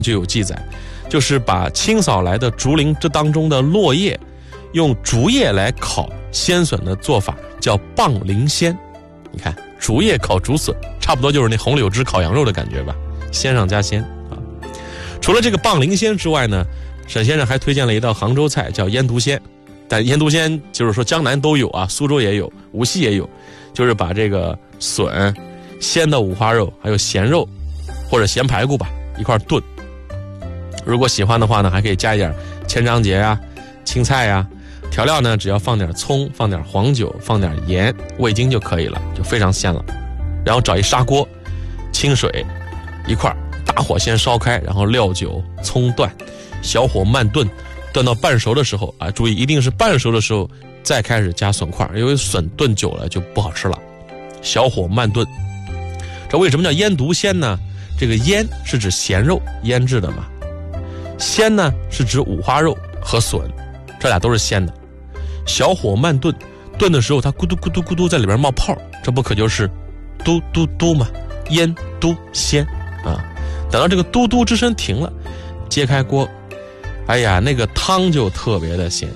就有记载，就是把清扫来的竹林这当中的落叶，用竹叶来烤鲜笋的做法叫棒鳞鲜。你看竹叶烤竹笋，差不多就是那红柳枝烤羊肉的感觉吧，鲜上加鲜啊。除了这个棒鳞鲜之外呢，沈先生还推荐了一道杭州菜叫腌笃鲜，但腌笃鲜就是说江南都有啊，苏州也有，无锡也有，就是把这个笋、鲜的五花肉还有咸肉或者咸排骨吧一块炖。如果喜欢的话呢，还可以加一点千张结啊、青菜啊。调料呢，只要放点葱，放点黄酒，放点盐、味精就可以了，就非常鲜了。然后找一砂锅，清水一块，大火先烧开，然后料酒、葱段，小火慢炖，炖到半熟的时候啊，注意一定是半熟的时候再开始加笋块，因为笋炖久了就不好吃了。小火慢炖。这为什么叫腌笃鲜呢？这个腌是指咸肉腌制的嘛，鲜呢是指五花肉和笋，这俩都是鲜的。小火慢炖，炖的时候它咕嘟咕嘟咕嘟在里边冒泡，这不可就是嘟嘟嘟吗？腌笃鲜啊！等到这个嘟嘟之声停了，揭开锅，哎呀，那个汤就特别的鲜。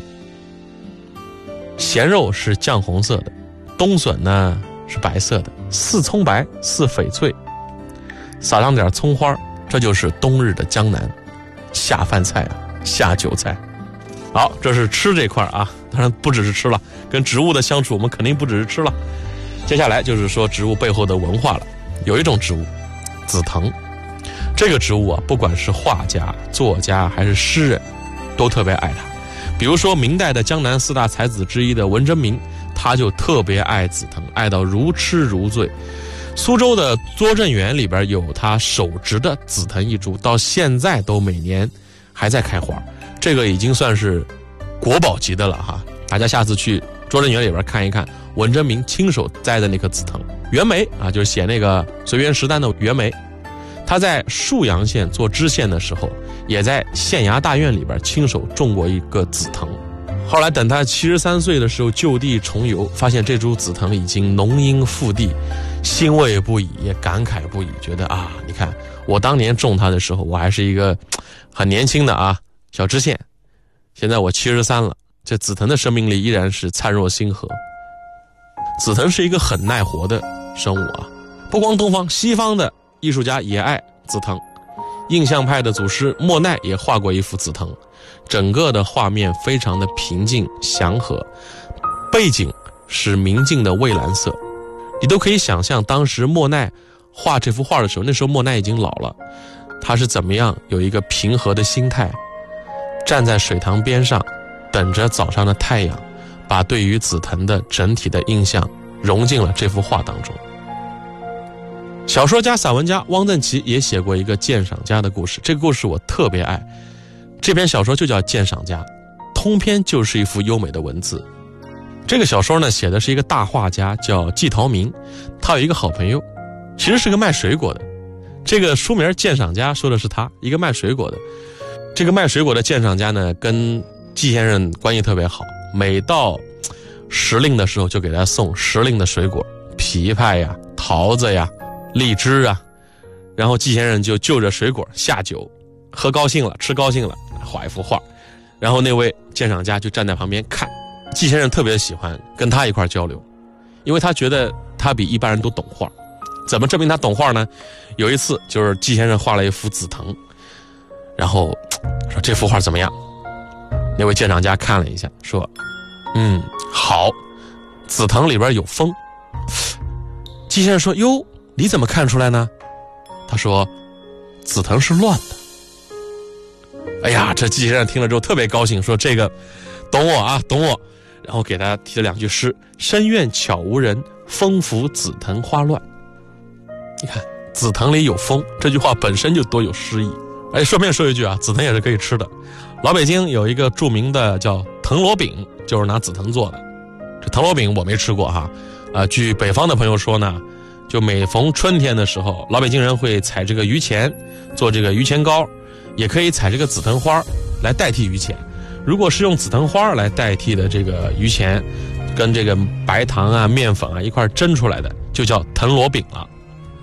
咸肉是酱红色的，冬笋呢是白色的，似葱白似翡翠，撒上点葱花，这就是冬日的江南下饭菜啊，下酒菜。好，这是吃这块啊，当然不只是吃了，跟植物的相处我们肯定不只是吃了。接下来就是说植物背后的文化了。有一种植物紫藤，这个植物啊，不管是画家、作家还是诗人都特别爱它。比如说明代的江南四大才子之一的文征明，他就特别爱紫藤，爱到如痴如醉。苏州的作镇园里边有他手植的紫藤一株，到现在都每年还在开花，这个已经算是国宝级的了哈。大家下次去作镇园里边看一看文征明亲手栽的那棵紫藤。袁枚啊，就是写那个随园食单的袁枚，他在沭阳县做知县的时候，也在县衙大院里边亲手种过一个紫藤。后来等他73岁的时候就地重游，发现这株紫藤已经浓荫覆地，欣慰不已，也感慨不已，觉得啊，你看我当年种它的时候，我还是一个很年轻的啊小知县，现在我73了，这紫藤的生命力依然是灿若星河。紫藤是一个很耐活的生物啊，不光东方，西方的艺术家也爱紫藤。印象派的祖师莫奈也画过一幅紫藤，整个的画面非常的平静祥和，背景是明净的蔚蓝色。你都可以想象当时莫奈画这幅画的时候，那时候莫奈已经老了，他是怎么样有一个平和的心态，站在水塘边上等着早上的太阳，把对于紫藤的整体的印象融进了这幅画当中。小说家、散文家汪曾祺也写过一个鉴赏家的故事，这个故事我特别爱。这篇小说就叫《鉴赏家》，通篇就是一幅优美的文字。这个小说呢，写的是一个大画家叫季陶明，他有一个好朋友，其实是个卖水果的。这个书名《鉴赏家》说的是他，一个卖水果的。这个卖水果的鉴赏家呢，跟季先生关系特别好，每到时令的时候就给他送时令的水果，枇杷呀、桃子呀、荔枝啊，然后季先生就就着水果下酒，喝高兴了，吃高兴了，画一幅画，然后那位鉴赏家就站在旁边看。季先生特别喜欢跟他一块交流，因为他觉得他比一般人都懂画。怎么证明他懂画呢？有一次就是季先生画了一幅紫藤，然后说这幅画怎么样？那位鉴赏家看了一下说好，紫藤里边有风。季先生说哟，你怎么看出来呢？他说紫藤是乱的。哎呀，这季先生听了之后特别高兴，说这个懂我啊，懂我。然后给他提了两句诗：深院巧无人，风拂紫藤花乱。你看紫藤里有风，这句话本身就多有诗意。哎，顺便说一句啊，紫藤也是可以吃的。老北京有一个著名的叫藤萝饼，就是拿紫藤做的。这藤萝饼我没吃过哈，据北方的朋友说呢，就每逢春天的时候，老北京人会采这个榆钱做这个榆钱糕，也可以采这个紫藤花来代替榆钱。如果是用紫藤花来代替的这个榆钱，跟这个白糖啊、面粉啊一块蒸出来的，就叫藤萝饼了。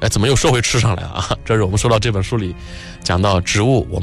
怎么又说回吃上来了啊？这是我们说到这本书里讲到植物，我